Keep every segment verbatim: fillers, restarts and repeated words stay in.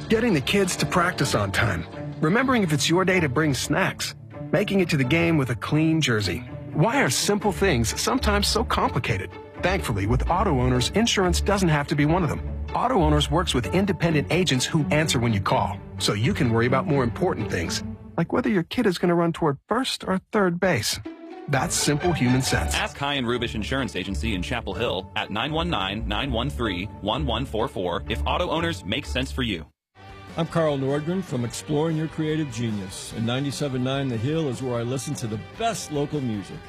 Getting the kids to practice on time. Remembering if it's your day to bring snacks. Making it to the game with a clean jersey. Why are simple things sometimes so complicated? Thankfully, with Auto Owners, insurance doesn't have to be one of them. Auto Owners works with independent agents who answer when you call, so you can worry about more important things, like whether your kid is going to run toward first or third base. That's simple human sense. Ask High and Rubish Insurance Agency in Chapel Hill at nine one nine, nine one three, one one four four if Auto Owners make sense for you. I'm Carl Nordgren from Exploring Your Creative Genius, and ninety-seven point nine The Hill is where I listen to the best local music.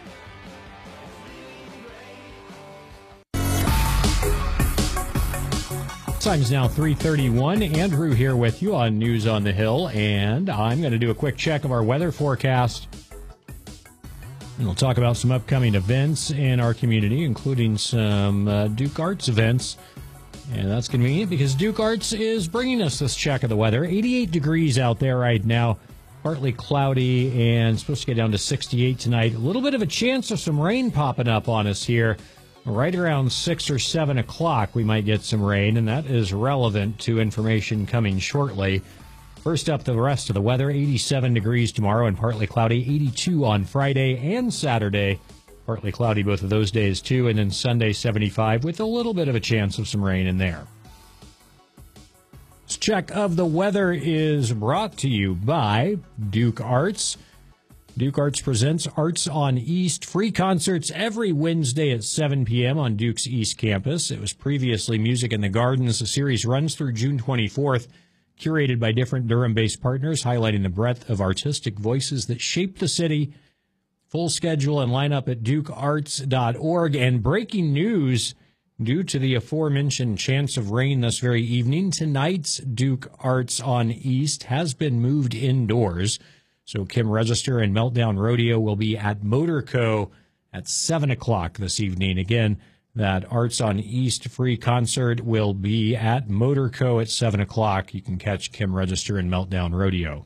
Time is now three thirty-one. Andrew here with you on News on the Hill, and I'm going to do a quick check of our weather forecast. And we'll talk about some upcoming events in our community, including some uh, Duke Arts events. And that's convenient because Duke Arts is bringing us this check of the weather. eighty-eight degrees out there right now, partly cloudy, and supposed to get down to sixty-eight tonight. A little bit of a chance of some rain popping up on us here. Right around six or seven o'clock, we might get some rain, and that is relevant to information coming shortly. First up, the rest of the weather, eighty-seven degrees tomorrow and partly cloudy, eighty-two on Friday and Saturday. Partly cloudy both of those days, too, and then Sunday, seventy-five, with a little bit of a chance of some rain in there. This check of the weather is brought to you by Duke Arts. Duke Arts presents Arts on East, free concerts every Wednesday at seven p.m. on Duke's East Campus. It was previously Music in the Gardens. The series runs through June twenty-fourth, curated by different Durham-based partners, highlighting the breadth of artistic voices that shape the city. Full schedule and lineup at duke arts dot org. And breaking news, due to the aforementioned chance of rain this very evening, tonight's Duke Arts on East has been moved indoors. So Kim Register and Meltdown Rodeo will be at Motorco at seven o'clock this evening. Again, that Arts on East free concert will be at Motorco at seven o'clock. You can catch Kim Register and Meltdown Rodeo.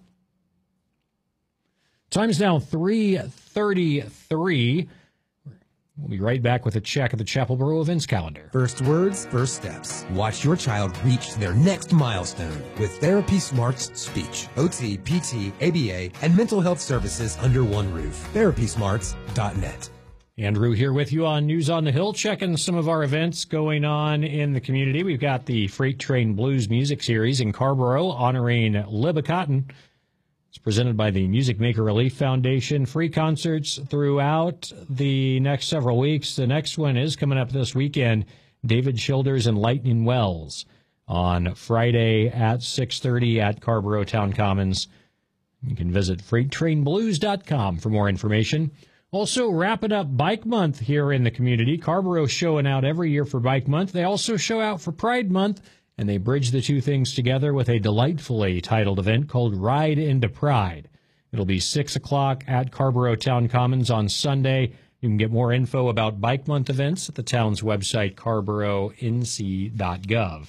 Time's now three thirty-three. We'll be right back with a check of the Chapel Borough events calendar. First words, first steps. Watch your child reach their next milestone with Therapy Smart's speech, O T, P T, A B A, and mental health services under one roof. therapy smarts dot net. Andrew here with you on News on the Hill, checking some of our events going on in the community. We've got the Freight Train Blues Music Series in Carrboro honoring Libba Cotton. It's presented by the Music Maker Relief Foundation. Free concerts throughout the next several weeks. The next one is coming up this weekend, David Childers and Lightning Wells on Friday at six thirty at Carrboro Town Commons. You can visit freight train blues dot com for more information. Also wrapping up Bike Month here in the community. Carrboro showing out every year for Bike Month. They also show out for Pride Month, and they bridge the two things together with a delightfully titled event called Ride into Pride. It'll be six o'clock at Carrboro Town Commons on Sunday. You can get more info about Bike Month events at the town's website, carrboro n c dot gov.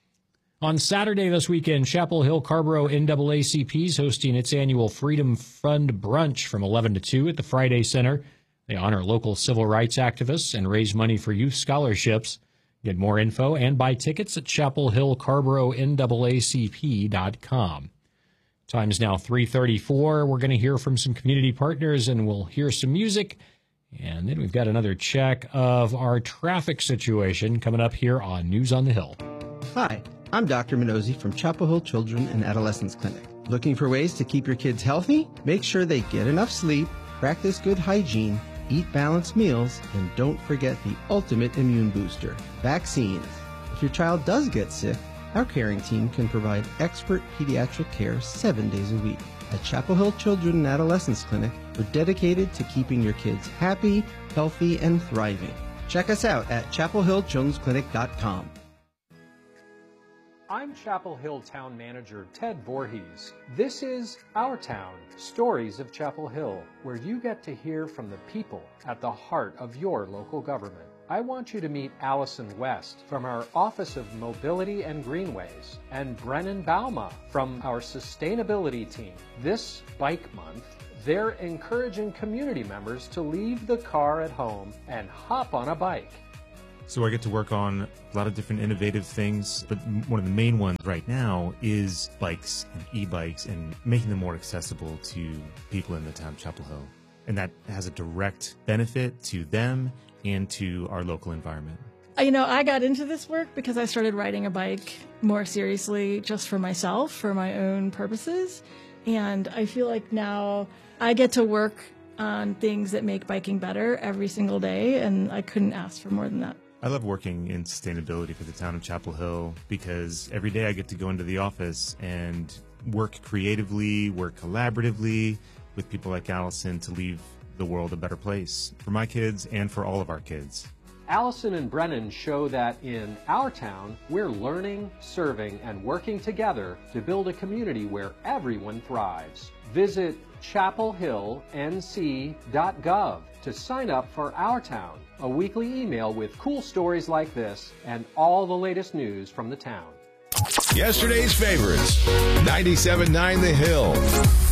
On Saturday this weekend, Chapel Hill Carrboro N double A C P is hosting its annual Freedom Fund Brunch from eleven to two at the Friday Center. They honor local civil rights activists and raise money for youth scholarships. Get more info and buy tickets at chapel hill carrboro n double a c p dot com. Time's now three thirty-four. We're going to hear from some community partners, and we'll hear some music. And then we've got another check of our traffic situation coming up here on News on the Hill. Hi, I'm Doctor Minozzi from Chapel Hill Children and Adolescents Clinic. Looking for ways to keep your kids healthy? Make sure they get enough sleep, practice good hygiene, eat balanced meals, and don't forget the ultimate immune booster, vaccines. If your child does get sick, our caring team can provide expert pediatric care seven days a week. At Chapel Hill Children and Adolescents Clinic, we're dedicated to keeping your kids happy, healthy, and thriving. Check us out at chapel hill children's clinic dot com. I'm Chapel Hill Town Manager Ted Voorhees. This is Our Town, Stories of Chapel Hill, where you get to hear from the people at the heart of your local government. I want you to meet Allison West from our Office of Mobility and Greenways and Brennan Bauma from our Sustainability team. This Bike Month, they're encouraging community members to leave the car at home and hop on a bike. So I get to work on a lot of different innovative things, but one of the main ones right now is bikes and e-bikes and making them more accessible to people in the town of Chapel Hill. And that has a direct benefit to them and to our local environment. You know, I got into this work because I started riding a bike more seriously just for myself, for my own purposes. And I feel like now I get to work on things that make biking better every single day, and I couldn't ask for more than that. I love working in sustainability for the town of Chapel Hill because every day I get to go into the office and work creatively, work collaboratively with people like Allison to leave the world a better place for my kids and for all of our kids. Allison and Brennan show that in our town, we're learning, serving, and working together to build a community where everyone thrives. Visit chapel hill n c dot gov to sign up for Our Town, a weekly email with cool stories like this and all the latest news from the town. Yesterday's favorites, ninety-seven point nine The Hill.